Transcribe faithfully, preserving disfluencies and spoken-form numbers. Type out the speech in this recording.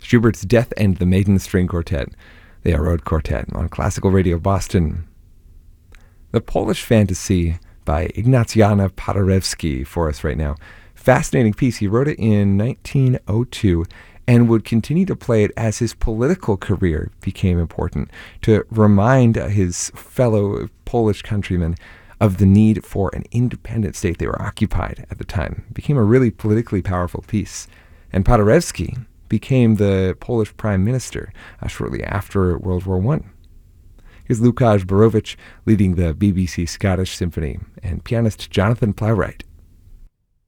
Schubert's Death and the Maiden String Quartet, the Arod Quartet, on Classical Radio Boston. The Polish Fantasy by Ignaciana Paderewski for us right now. Fascinating piece. He wrote it in nineteen oh two and would continue to play it as his political career became important, to remind his fellow Polish countrymen of the need for an independent state. They were occupied at the time. It became a really politically powerful piece. And Paderewski became the Polish prime minister uh, shortly after World War One. Here's Lukasz Borowicz leading the B B C Scottish Symphony and pianist Jonathan Plowright.